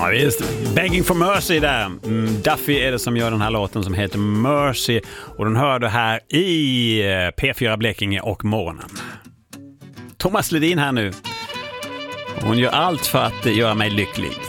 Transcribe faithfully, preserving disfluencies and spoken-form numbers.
Ja visst, Begging for Mercy där. Mm, Duffy är det som gör den här låten som heter Mercy. Och den hör du här i P fyra Blekinge och morgonen. Thomas Ledin här nu. Hon gör allt för att göra mig lycklig.